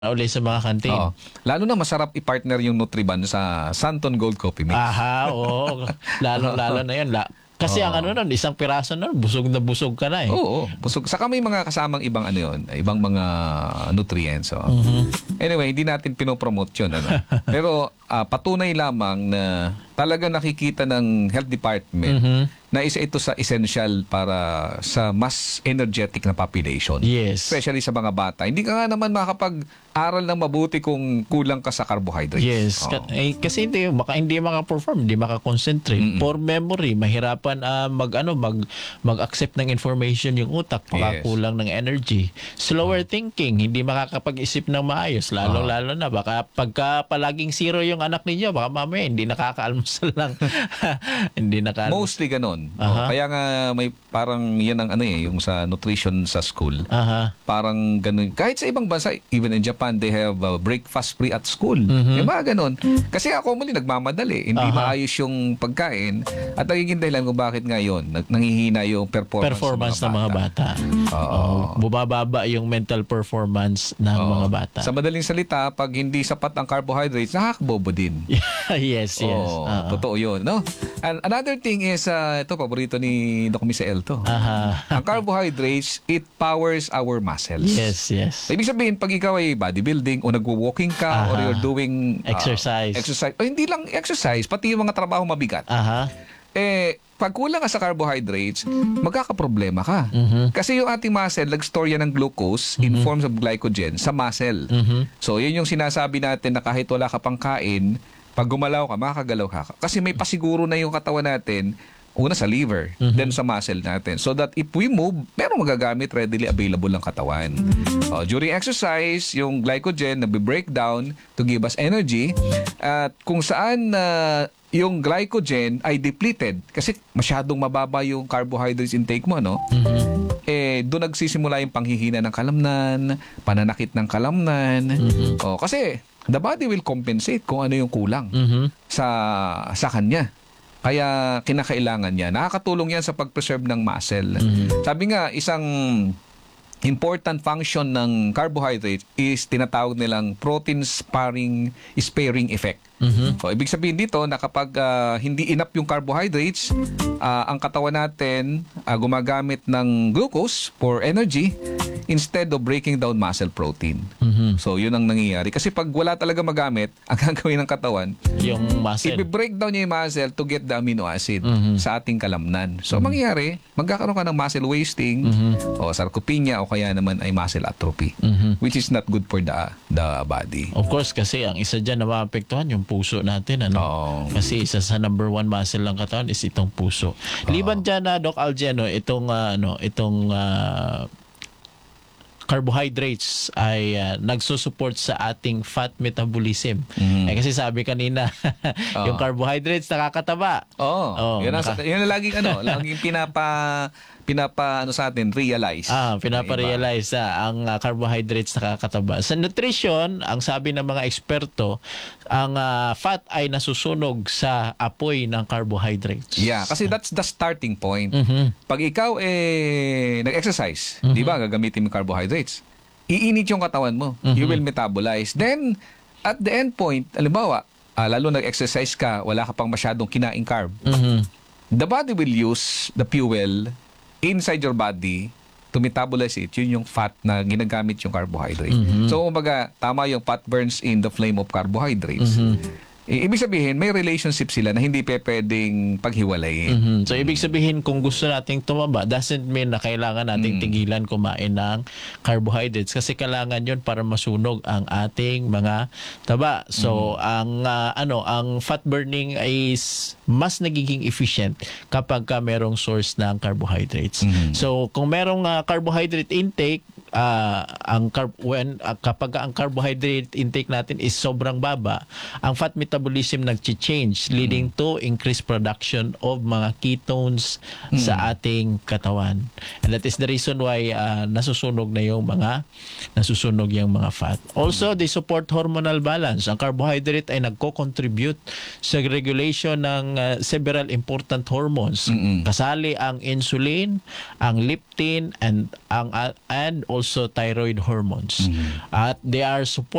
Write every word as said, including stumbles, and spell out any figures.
uli sa mga kantin. Oo. Lalo na masarap i-partner yung Nutriban sa Santon Gold Coffee Mix. Aha, oo. Lalo-lalo na yan. La Kasi Oo. ang ano nun, isang piraso nun, busog na busog ka na eh. Oo, busog. Saka may mga kasamang ibang ano yun, ibang mga nutrients. So. Mhm. Anyway, hindi natin pinopromote yun. Ano? Pero ah, patunay lamang na talaga nakikita ng health department Mhm. na isa ito sa essential para sa mas energetic na population. Yes. Especially sa mga bata. Hindi ka nga naman makapag-aral ng mabuti kung kulang ka sa carbohydrates. Yes. Ka- Oo. eh, kasi hindi, maka, hindi maka-perform, hindi maka-concentrate. Mm-mm. For memory, mahirapan ah, mag, ano, mag, mag-accept ng information yung utak, makakulang ng energy. Slower thinking, hindi makakapag-isip ng maayos. Lalo-lalo na, baka pagka palaging zero yung anak ninyo, baka mamaya hindi nakaka-almusal lang. hindi naka Mostly ganun. Aha. Oh, kaya nga may parang yan ang ano eh, yung sa nutrition sa school. Aha. Parang ganun. Kahit sa ibang bansa, even in Japan, they have uh, breakfast free at school. Mhm. Yung mga ganun. Kasi ako muli nagmamadali. Hindi Aha. maayos yung pagkain. At nagiging dahilan kung bakit ngayon nag- nangihina yung performance, Performance ng mga bata. Oo. Oh, bubababa yung mental performance ng Oo. mga bata. Sa madaling salita, pag hindi sapat ang carbohydrates, nakakabobo din. yes, yes. Oo, Oo. totoo yun. No? And another thing is, uh, ito, paborito ni Doc Misael to. Aha. Ang carbohydrates, it powers our muscles. yes, yes. Ibig sabihin, pag ikaw ay bodybuilding o nagwo-walking ka Aha. or you're doing uh, Exercise. exercise, o hindi lang exercise, pati yung mga trabaho mabigat, Aha. eh, pag kulang ka sa carbohydrates, magkakaproblema ka. Mhm. Kasi yung ating muscle, nag-store yan ng glucose in forms of glycogen sa muscle. Mhm. So, yun yung sinasabi natin na kahit wala ka pang kain, pag gumalaw ka, makakagalaw ka. Kasi may pasiguro na yung katawan natin, una sa liver, then sa muscle natin. So that if we move, merong magagamit readily available ng katawan. Oh, during exercise, yung glycogen nagbe-breakdown to give us energy. At kung saan na yung glycogen ay depleted kasi masyadong mababa yung carbohydrates intake mo, no? Eh, doon nagsisimula yung panghihina ng kalamnan, pananakit ng kalamnan. Oh, kasi the body will compensate kung ano yung kulang Mhm. sa sa kanya. Kaya kinakailangan niya. Nakakatulong yan sa pag-preserve ng muscle. Sabi nga, isang important function ng carbohydrate is tinatawag nilang protein sparing sparing effect. Mhm. So, ibig sabihin dito na kapag ah, hindi enough yung carbohydrates, ah, ang katawan natin ah, gumagamit ng glucose for energy instead of breaking down muscle protein. Mhm. So, yun ang nangyayari. Kasi pag wala talaga magamit, ang gagawin ng katawan, Yung muscle. i-break down niya yung muscle to get the amino acid Mhm. sa ating kalamnan. So, mangyayari, magkakaroon ka ng muscle wasting o sarcopenia o kaya naman ay muscle atrophy, Mhm. which is not good for the the body. Of course, kasi ang isa dyan na maapektuhan, yung puso natin. Ano? Oo. Kasi isa sa number one muscle ng katawan is itong puso. Liban dyan na, Doc Algeno, itong, ah, ano, itong ah, carbohydrates ay ah, nagsusupport sa ating fat metabolism. Mhm. Eh, kasi sabi kanina, yung carbohydrates nakakataba. Oo. Oo, yun, ang, naka- yun ang laging ano, laging pinapa pinapa ano sa atin realize. Ah, Iba. pinaparealize na ang ah, carbohydrates nakakataba. Sa nutrition, ang sabi ng mga eksperto, ang ah, fat ay nasusunog sa apoy ng carbohydrates. Yeah, kasi that's the starting point. Mhm. Pag ikaw eh nag-exercise, 'di ba, gagamitin mo carbohydrates. Iinit yung katawan mo. You will metabolize. Then at the end point, halimbawa, ah, lalo nag-exercise ka, wala ka pang masyadong kinaing carb. Mhm. The body will use the fuel inside your body to metabolize it. Yun yung fat na ginagamit yung carbohydrate. So, kumbaga, tama yung fat burns in the flame of carbohydrates. I- ibig sabihin, may relationship sila na hindi pe pwedeng paghiwalayin. Mhm. So, ibig sabihin, kung gusto nating tumaba, doesn't mean na kailangan nating tigilan kumain ng carbohydrates kasi kailangan yun para masunog ang ating mga taba. So, ang ah, ano, ang fat burning is mas nagiging efficient kapag ka merong source ng carbohydrates. So, kung merong ah, carbohydrate intake, ah, ang carb when ah, kapag ang carbohydrate intake natin is sobrang baba, ang fat metabolism nagchi-change leading to increased production of mga ketones sa ating katawan. And that is the reason why ah, nasusunog na yung mga nasusunog yung mga fat. Also, they support hormonal balance. Ang carbohydrate ay nagko-contribute sa regulation ng ah, several important hormones. Kasali ang insulin, ang leptin, and ang ah, and also also thyroid hormones. At they are support